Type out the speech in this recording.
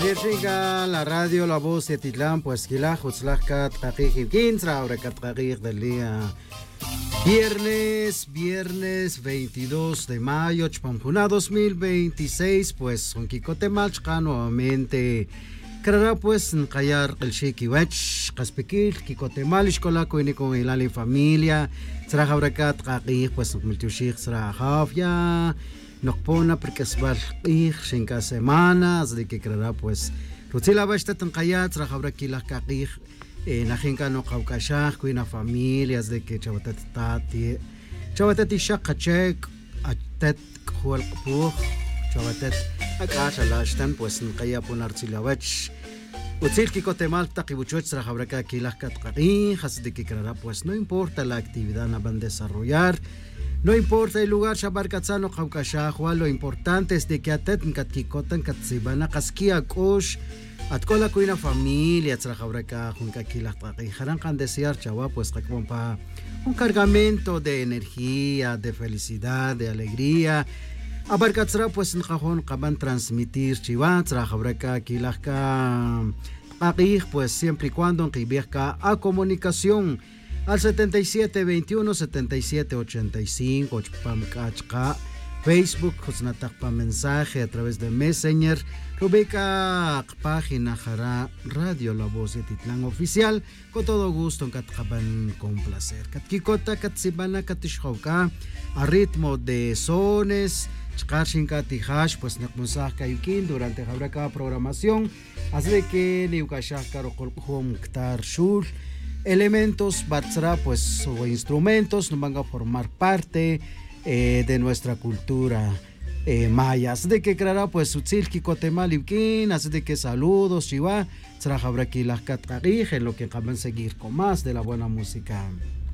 Llega la radio La Voz de Titlán, pues Gilaj, Utzlajkat, Tajij, Quintra, ahora Tajij del día viernes 22 de mayo, Chpampuna 2026, pues un Kikotemalchka nuevamente. Carara pues callar el Shikiwech, Caspiquil, Kikotemalish Colaco y con el Ali familia, Trajabrakat, Tajij, pues Multushik, Trajavia. Nokpona porque es barqih shinka semana así que creerá pues rutila basta tankayat trahabra kila kaqih najinka no qaukashah kuina familias de que chavatati shaqachek atet khwal qpuh chawatat akasha lashtan pues nkaya ponar tsilawach utzil kikotemal taqibuchoch trahabra kila qaqih así que creerá pues no importa la actividad na van desarrollar. No importa el lugar, Shabarkatzano, Kaukashahua, lo importante es de que atet Katkikotan, Katzibana, Kaskia Kosh, Atkola Kuina familia, Trajabraca, Junkakila, Jarankan desear, Chawa, pues Kakompa, un cargamento de energía, de felicidad, de alegría. Abarkatzra, pues en Jajón, Kaban transmitir, Chivan, Trajabraca, Kilaka, pues siempre y cuando en Kibirka a comunicación. Al 77 21 77 85 Pamkachka, Facebook, Josnatakpa mensaje a través de Messenger, Rubica página Jara Radio La Voz de Titlán oficial, con todo gusto en Katkaban con placer. Katkikota Katsibana Katishauka, a ritmo de sones, Chkashin Katihash, pues Nakmusah Kayukin durante Jabraca programación, así que Niukashah Karokholhom Ktar Shul. Elementos, Batzra, pues, o instrumentos, nos van a formar parte de nuestra cultura maya. Así de que, claro, pues, Utzilki, Kotemalibkin, así de que saludos, Chiva, Trajabraki, las Katarij, en lo que acaban de seguir con más de la buena música.